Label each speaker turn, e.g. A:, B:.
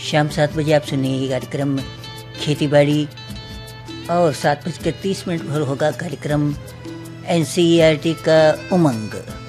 A: शाम 7 बजे आप सुनिए ये कार्यक्रम खेती बाड़ी, और 7:30 पर होगा कार्यक्रम NCERT का उमंग।